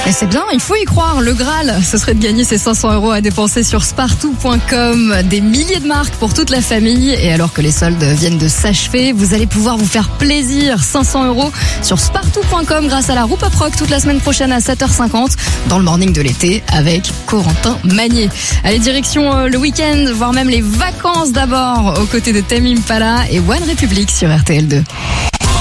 Et c'est bien, il faut y croire. Le Graal, ce serait de gagner ces 500 € à dépenser sur spartou.com. Des milliers de marques pour toute la famille. Et alors que les soldes viennent de s'achever, vous allez pouvoir vous faire plaisir. 500 € sur spartou.com grâce à la Roupa Proc toute la semaine prochaine à 7h50 dans le morning de l'été avec Corentin Magnier. Allez, direction le week-end, voire même les vacances d'abord aux côtés de Tame Impala et One Republic sur RTL2.